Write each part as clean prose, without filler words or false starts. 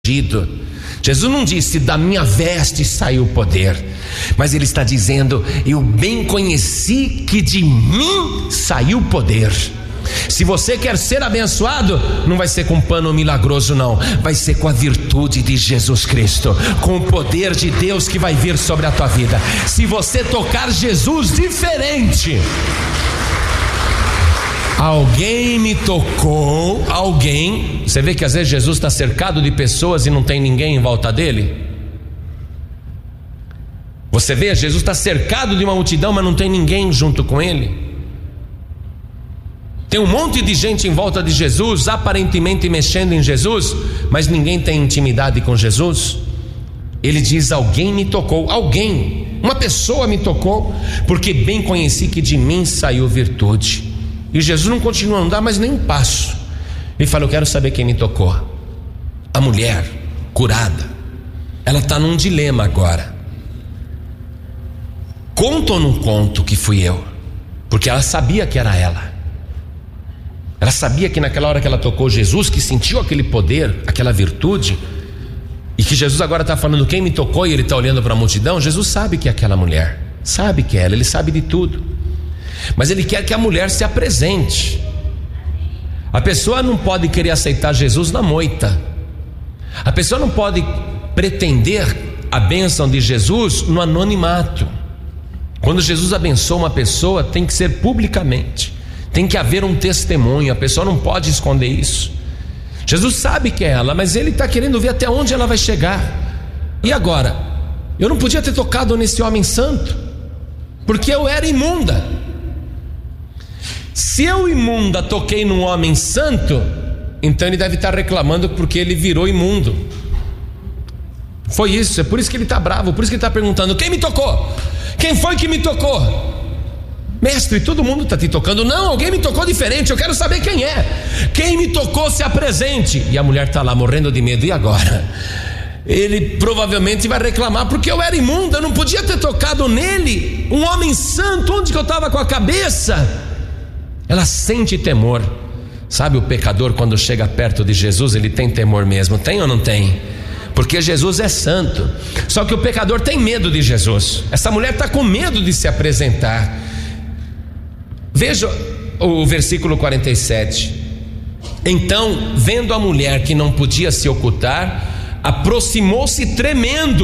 Jesus não disse: da minha veste saiu o poder, mas ele está dizendo: eu bem conheci que de mim saiu o poder. Se você quer ser abençoado, não vai ser com pano milagroso, não, vai ser com a virtude de Jesus Cristo, com o poder de Deus que vai vir sobre a tua vida. Se você tocar Jesus diferente, alguém me tocou, alguém. Você vê que às vezes Jesus está cercado de pessoas e não tem ninguém em volta dele. Você vê, Jesus está cercado de uma multidão, mas não tem ninguém junto com ele. Tem um monte de gente em volta de Jesus, aparentemente mexendo em Jesus, mas ninguém tem intimidade com Jesus. Ele diz: alguém me tocou, alguém, uma pessoa me tocou, porque bem conheci que de mim saiu virtude. E Jesus não continua a andar mais nem um passo. Ele fala: eu quero saber quem me tocou. A mulher curada, ela está num dilema agora. Conto ou não conto que fui eu? Porque ela sabia que era ela. Ela sabia que naquela hora que ela tocou Jesus, que sentiu aquele poder, aquela virtude, e que Jesus agora está falando quem me tocou, e ele está olhando para a multidão. Jesus sabe que é aquela mulher, sabe que é ela, ele sabe de tudo, mas ele quer que a mulher se apresente. A pessoa não pode querer aceitar Jesus na moita. A pessoa não pode pretender a bênção de Jesus no anonimato. Quando Jesus abençoa uma pessoa, tem que ser publicamente, tem que haver um testemunho. A pessoa não pode esconder isso. Jesus sabe que é ela, mas ele está querendo ver até onde ela vai chegar. E agora, eu não podia ter tocado nesse homem santo, porque eu era imunda. Se eu, imunda, toquei num homem santo, então ele deve estar reclamando porque ele virou imundo. Foi isso, é por isso que ele está bravo, por isso que ele está perguntando: quem me tocou? Quem foi que me tocou? Mestre, todo mundo está te tocando. Não, alguém me tocou diferente, eu quero saber quem é. Quem me tocou, se apresente. E a mulher está lá morrendo de medo. E agora? Ele provavelmente vai reclamar porque eu era imunda, eu não podia ter tocado nele, um homem santo, onde que eu estava com a cabeça? Ela sente temor. Sabe, o pecador, quando chega perto de Jesus, ele tem temor mesmo. Tem ou não tem? Porque Jesus é santo. Só que o pecador tem medo de Jesus. Essa mulher está com medo de se apresentar. Veja o versículo 47. Então, vendo a mulher que não podia se ocultar, aproximou-se tremendo.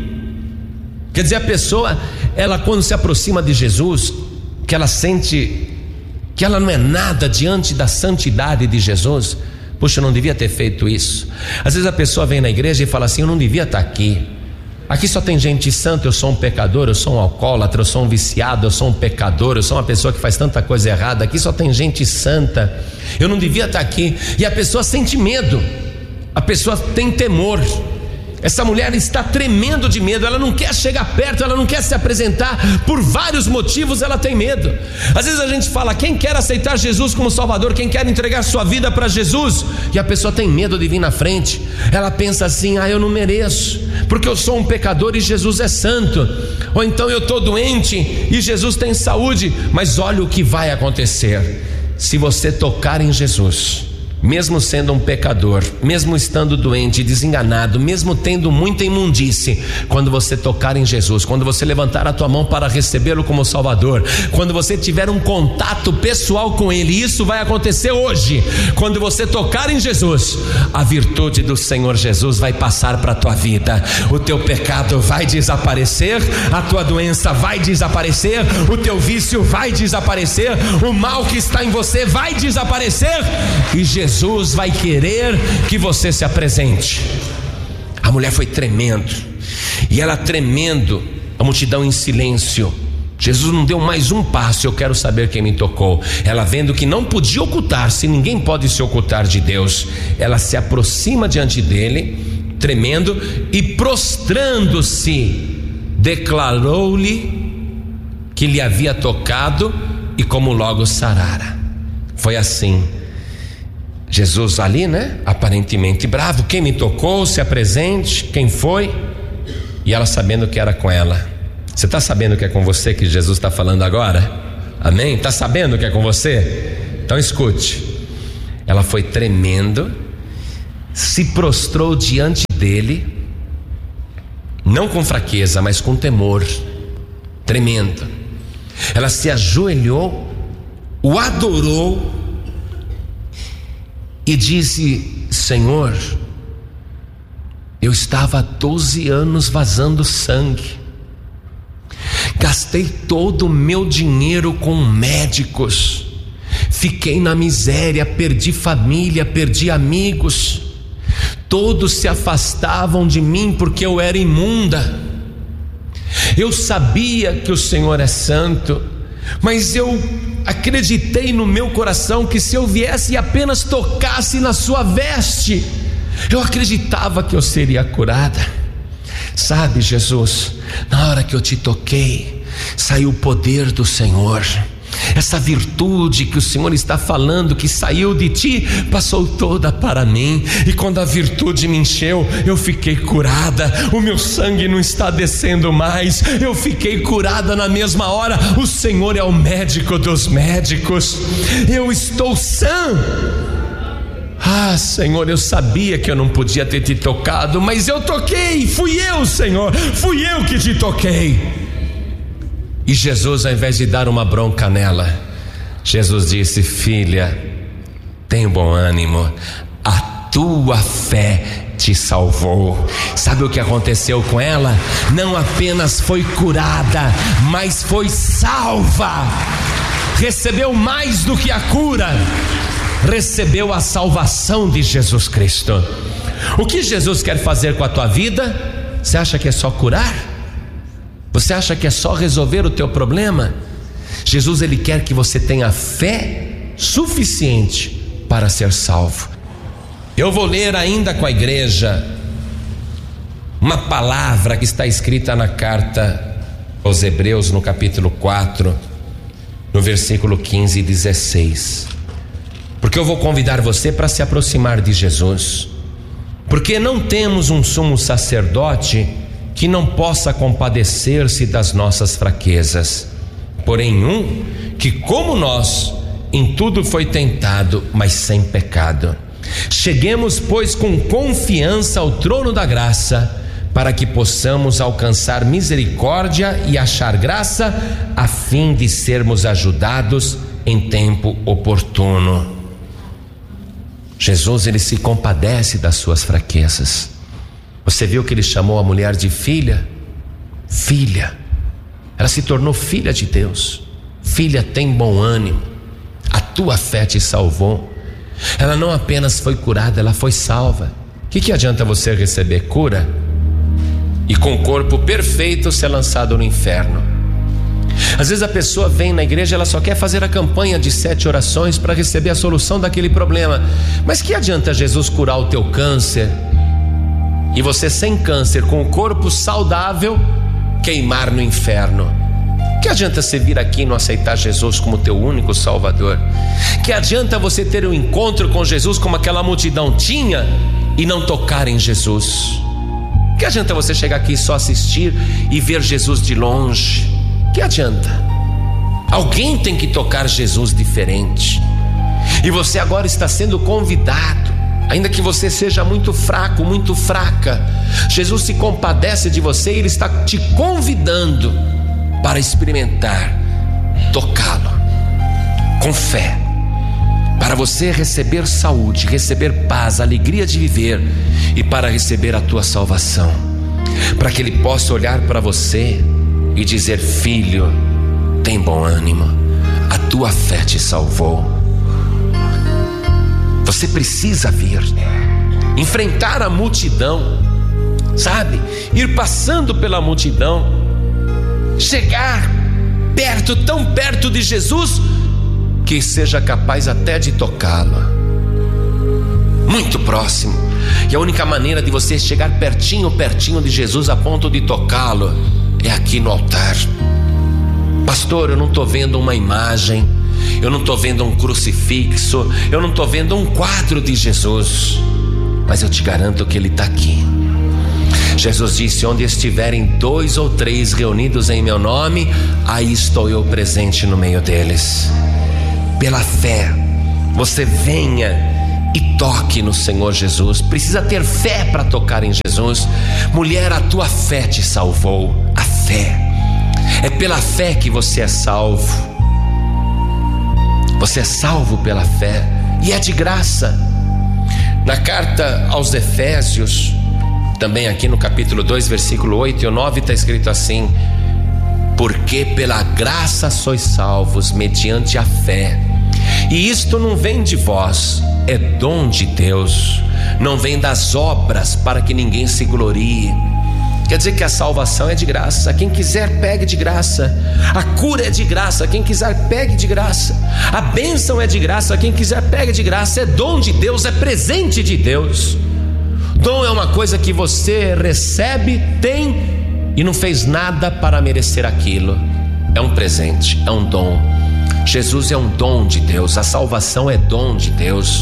Quer dizer, a pessoa, ela quando se aproxima de Jesus, que ela sente que ela não é nada diante da santidade de Jesus. Puxa, eu não devia ter feito isso. Às vezes a pessoa vem na igreja e fala assim: eu não devia estar aqui. Aqui só tem gente santa, eu sou um pecador, eu sou um alcoólatra, eu sou um viciado, eu sou um pecador, eu sou uma pessoa que faz tanta coisa errada. Aqui só tem gente santa, eu não devia estar aqui. E a pessoa sente medo, a pessoa tem temor. Essa mulher está tremendo de medo, ela não quer chegar perto, ela não quer se apresentar, por vários motivos ela tem medo. Às vezes a gente fala: quem quer aceitar Jesus como Salvador, quem quer entregar sua vida para Jesus, e a pessoa tem medo de vir na frente. Ela pensa assim: eu não mereço, porque eu sou um pecador e Jesus é santo. Ou então eu estou doente e Jesus tem saúde. Mas olha o que vai acontecer se você tocar em Jesus. Mesmo sendo um pecador, mesmo estando doente, desenganado, mesmo tendo muita imundície, quando você tocar em Jesus, quando você levantar a tua mão para recebê-lo como Salvador, quando você tiver um contato pessoal com Ele, isso vai acontecer hoje. Quando você tocar em Jesus, a virtude do Senhor Jesus vai passar para a tua vida. O teu pecado vai desaparecer, a tua doença vai desaparecer, o teu vício vai desaparecer, o mal que está em você vai desaparecer, e Jesus vai querer que você se apresente. A mulher foi tremendo, e ela tremendo, a multidão em silêncio. Jesus não deu mais um passo: eu quero saber quem me tocou. Ela, vendo que não podia ocultar-se, ninguém pode se ocultar de Deus, ela se aproxima diante dele, tremendo, e prostrando-se, declarou-lhe que lhe havia tocado e como logo sarara. Foi assim. Jesus ali, aparentemente bravo: quem me tocou, se apresente, quem foi? E ela sabendo que era com ela. Você está sabendo que é com você que Jesus está falando agora? Amém? Está sabendo que é com você? Então escute. Ela foi tremendo, se prostrou diante dele, não com fraqueza, mas com temor tremendo. Ela se ajoelhou, o adorou e disse: Senhor, eu estava há 12 anos vazando sangue, gastei todo o meu dinheiro com médicos, fiquei na miséria, perdi família, perdi amigos, todos se afastavam de mim porque eu era imunda. Eu sabia que o Senhor é santo, mas eu acreditei no meu coração que se eu viesse e apenas tocasse na sua veste, eu acreditava que eu seria curada. Sabe, Jesus, na hora que eu te toquei, saiu o poder do Senhor. Essa virtude que o Senhor está falando, que saiu de ti, passou toda para mim. E quando a virtude me encheu, eu fiquei curada. O meu sangue não está descendo mais, eu fiquei curada na mesma hora. O Senhor é o médico dos médicos. Eu estou sã. Ah, Senhor, eu sabia que eu não podia ter te tocado, mas eu toquei. Fui eu, Senhor, fui eu que te toquei. E Jesus, ao invés de dar uma bronca nela, Jesus disse: filha, tem bom ânimo, a tua fé te salvou. Sabe o que aconteceu com ela? Não apenas foi curada, mas foi salva. Recebeu mais do que a cura, recebeu a salvação de Jesus Cristo. O que Jesus quer fazer com a tua vida? Você acha que é só curar? Você acha que é só resolver o teu problema? Jesus, ele quer que você tenha fé suficiente para ser salvo. Eu vou ler ainda com a igreja uma palavra que está escrita na carta aos Hebreus, no capítulo 4, no versículo 15 e 16. Porque eu vou convidar você para se aproximar de Jesus. Porque não temos um sumo sacerdote que não possa compadecer-se das nossas fraquezas, porém um que, como nós, em tudo foi tentado, mas sem pecado. Cheguemos, pois, com confiança ao trono da graça, para que possamos alcançar misericórdia e achar graça, a fim de sermos ajudados em tempo oportuno. Jesus, ele se compadece das suas fraquezas. Você viu que ele chamou a mulher de filha? Filha. Ela se tornou filha de Deus. Filha, tem bom ânimo, a tua fé te salvou. Ela não apenas foi curada, ela foi salva. O que adianta você receber cura e com o corpo perfeito ser lançado no inferno? Às vezes a pessoa vem na igreja, ela só quer fazer a campanha de 7 orações para receber a solução daquele problema. Mas que adianta Jesus curar o teu câncer e você sem câncer, com o corpo saudável, queimar no inferno? Que adianta você vir aqui e não aceitar Jesus como teu único salvador? Que adianta você ter um encontro com Jesus como aquela multidão tinha e não tocar em Jesus? Que adianta você chegar aqui e só assistir e ver Jesus de longe? Que adianta? Alguém tem que tocar Jesus diferente. E você agora está sendo convidado, ainda que você seja muito fraco, muito fraca. Jesus se compadece de você e ele está te convidando para experimentar, tocá-lo com fé, para você receber saúde, receber paz, alegria de viver e para receber a tua salvação, para que ele possa olhar para você e dizer: filho, tem bom ânimo, a tua fé te salvou. Você precisa vir, enfrentar a multidão, sabe? Ir passando pela multidão, chegar perto, tão perto de Jesus, que seja capaz até de tocá-lo, muito próximo. E a única maneira de você chegar pertinho de Jesus a ponto de tocá-lo é aqui no altar. Pastor, eu não estou vendo uma imagem, eu não estou vendo um crucifixo, eu não estou vendo um quadro de Jesus, mas eu te garanto que ele está aqui. Jesus disse: onde estiverem 2 ou 3 reunidos em meu nome, aí estou eu presente no meio deles. Pela fé, você venha e toque no Senhor Jesus. Precisa ter fé para tocar em Jesus. Mulher, a tua fé te salvou. A fé, é pela fé que você é salvo. Você é salvo pela fé, e é de graça. Na carta aos Efésios, também aqui no capítulo 2, versículo 8 e 9, está escrito assim: porque pela graça sois salvos mediante a fé, e isto não vem de vós, é dom de Deus, não vem das obras, para que ninguém se glorie. Quer dizer que a salvação é de graça. Quem quiser, pegue de graça. A cura é de graça. Quem quiser, pegue de graça. A bênção é de graça. Quem quiser, pegue de graça. É dom de Deus, é presente de Deus. Dom é uma coisa que você recebe, tem e não fez nada para merecer aquilo. É um presente, é um dom. Jesus é um dom de Deus. A salvação é dom de Deus.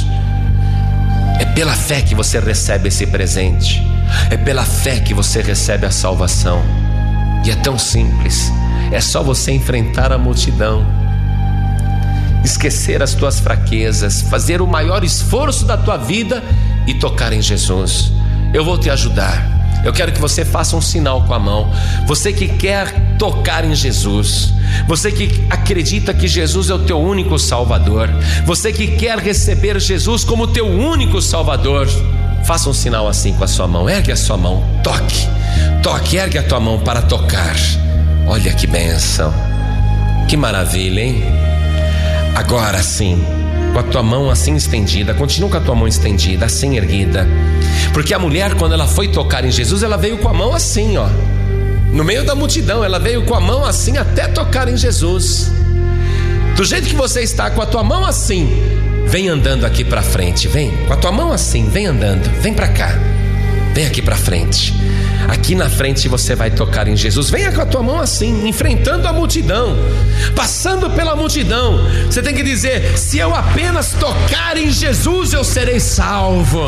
É pela fé que você recebe esse presente. É pela fé que você recebe a salvação. E é tão simples. É só você enfrentar a multidão, esquecer as tuas fraquezas, fazer o maior esforço da tua vida e tocar em Jesus. Eu vou te ajudar. Eu quero que você faça um sinal com a mão. Você que quer tocar em Jesus, você que acredita que Jesus é o teu único Salvador, você que quer receber Jesus como teu único Salvador, faça um sinal assim com a sua mão. Ergue a sua mão, toque, ergue a tua mão para tocar. Olha que bênção, que maravilha, hein? Agora sim, com a tua mão assim estendida, continua com a tua mão estendida, assim erguida, porque a mulher, quando ela foi tocar em Jesus, ela veio com a mão assim, ó, no meio da multidão, ela veio com a mão assim até tocar em Jesus. Do jeito que você está, com a tua mão assim, vem andando aqui para frente, vem, com a tua mão assim, vem andando, vem para cá, vem aqui para frente. Aqui na frente você vai tocar em Jesus. Venha com a tua mão assim, enfrentando a multidão, passando pela multidão. Você tem que dizer: se eu apenas tocar em Jesus, eu serei salvo.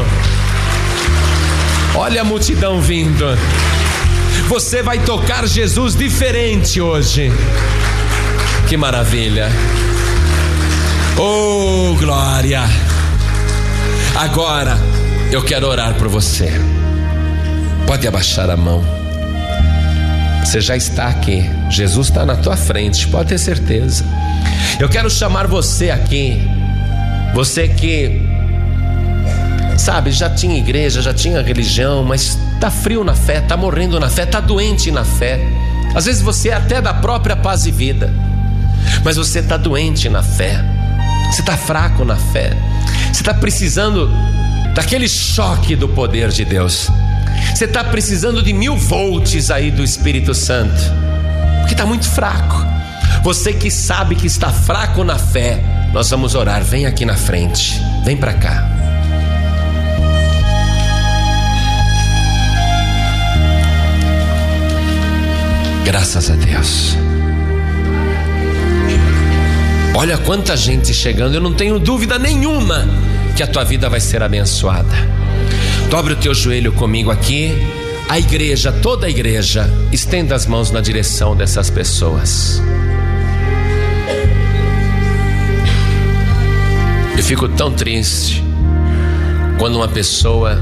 Olha a multidão vindo. Você vai tocar Jesus diferente hoje. Que maravilha. Oh, glória. Agora eu quero orar por você. Pode abaixar a mão. Você já está aqui. Jesus está na tua frente, pode ter certeza. Eu quero chamar você aqui. Você que, sabe, já tinha igreja, já tinha religião, mas está frio na fé, está morrendo na fé, está doente na fé. Às vezes você é até da própria paz e vida, mas você está doente na fé. Você está fraco na fé. Você está precisando daquele choque do poder de Deus. Você está precisando de 1000 volts aí do Espírito Santo, porque está muito fraco. Você que sabe que está fraco na fé, nós vamos orar. Vem aqui na frente, vem para cá. Graças a Deus. Olha quanta gente chegando. Eu não tenho dúvida nenhuma que a tua vida vai ser abençoada. Dobre o teu joelho comigo aqui. A igreja, toda a igreja, estenda as mãos na direção dessas pessoas. Eu fico tão triste quando uma pessoa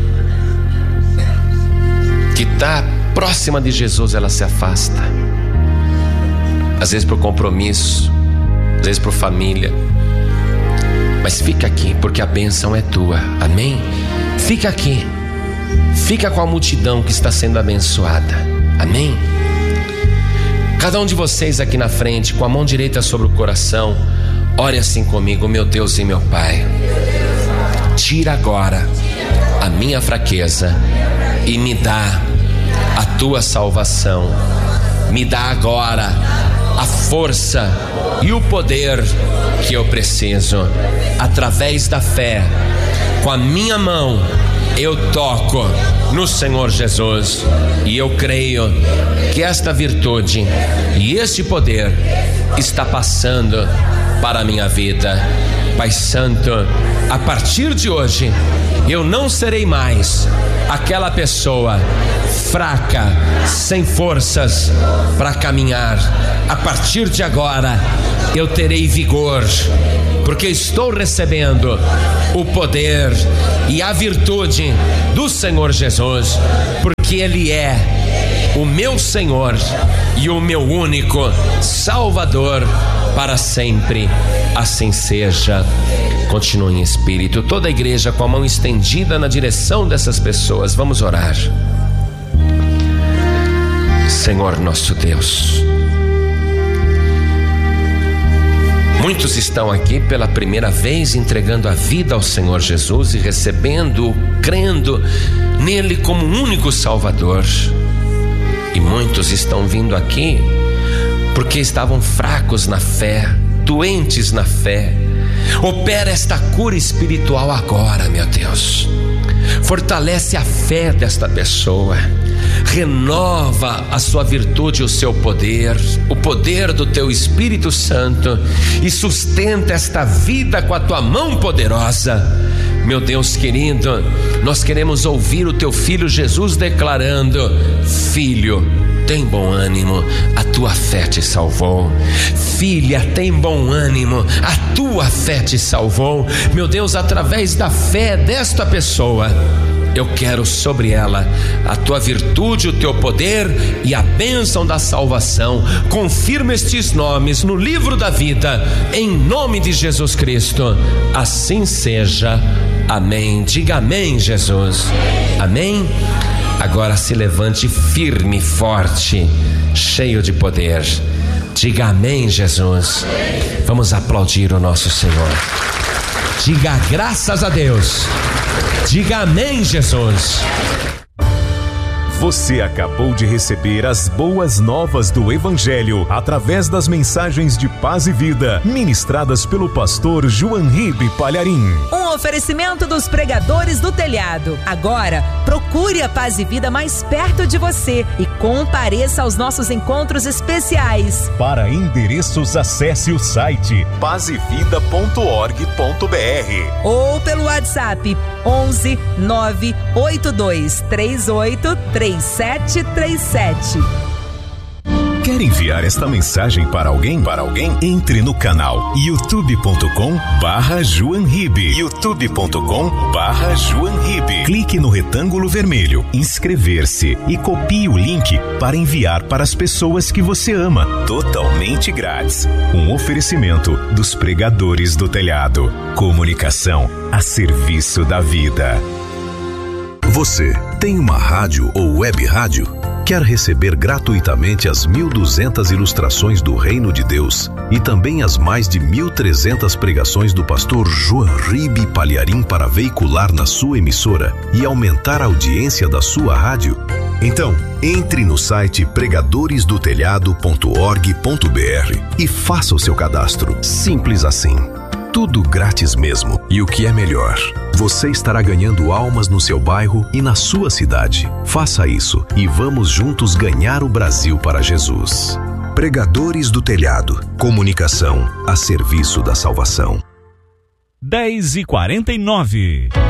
que está próxima de Jesus, ela se afasta. Às vezes por compromisso, às vezes por família. Mas fica aqui, porque a bênção é tua. Amém? Fica aqui. Fica com a multidão que está sendo abençoada. Amém? Cada um de vocês aqui na frente, com a mão direita sobre o coração, ore assim comigo. Meu Deus e meu Pai, tira agora a minha fraqueza e me dá a tua salvação. Me dá agora a força e o poder que eu preciso. Através da fé, com a minha mão, eu toco no Senhor Jesus, e eu creio que esta virtude e este poder está passando para a minha vida. Pai Santo, a partir de hoje eu não serei mais aquela pessoa fraca, sem forças para caminhar. A partir de agora eu terei vigor, porque estou recebendo o poder e a virtude do Senhor Jesus, porque Ele é o meu Senhor e o meu único Salvador para sempre. Assim seja. Continue em espírito. Toda a igreja com a mão estendida na direção dessas pessoas. Vamos orar. Senhor nosso Deus, muitos estão aqui pela primeira vez entregando a vida ao Senhor Jesus e recebendo, crendo nele como único Salvador. E muitos estão vindo aqui porque estavam fracos na fé, doentes na fé. Opera esta cura espiritual agora, meu Deus. Fortalece a fé desta pessoa. Renova a sua virtude e o seu poder, o poder do teu Espírito Santo, e sustenta esta vida com a tua mão poderosa. Meu Deus querido, nós queremos ouvir o teu filho Jesus declarando: filho, tem bom ânimo, a tua fé te salvou. Filha, tem bom ânimo, a tua fé te salvou. Meu Deus, através da fé desta pessoa, eu quero sobre ela a tua virtude, o teu poder e a bênção da salvação. Confirma estes nomes no livro da vida, em nome de Jesus Cristo. Assim seja. Amém. Diga amém, Jesus. Amém. Agora se levante firme, forte, cheio de poder. Diga amém, Jesus. Vamos aplaudir o nosso Senhor. Diga graças a Deus. Diga amém, Jesus. Você acabou de receber as boas novas do Evangelho através das mensagens de paz e vida ministradas pelo pastor João Ribe Palharim. Um oferecimento dos Pregadores do Telhado. Agora, procure a Paz e Vida mais perto de você e compareça aos nossos encontros especiais. Para endereços, acesse o site pazevida.org.br ou pelo WhatsApp 11 982 38 3737. Quer enviar esta mensagem para alguém? Entre no canal youtube.com/JoãoRibe. youtube.com/JoãoRibe. Clique no retângulo vermelho, inscrever-se e copie o link para enviar para as pessoas que você ama. Totalmente grátis. Um oferecimento dos Pregadores do Telhado. Comunicação a serviço da vida. Você tem uma rádio ou web rádio? Quer receber gratuitamente as 1.200 ilustrações do Reino de Deus e também as mais de 1.300 pregações do pastor João Ribe Palharim para veicular na sua emissora e aumentar a audiência da sua rádio? Então, entre no site pregadoresdotelhado.org.br e faça o seu cadastro. Simples assim. Tudo grátis mesmo. E o que é melhor, você estará ganhando almas no seu bairro e na sua cidade. Faça isso e vamos juntos ganhar o Brasil para Jesus. Pregadores do Telhado. Comunicação a serviço da salvação. 10h49.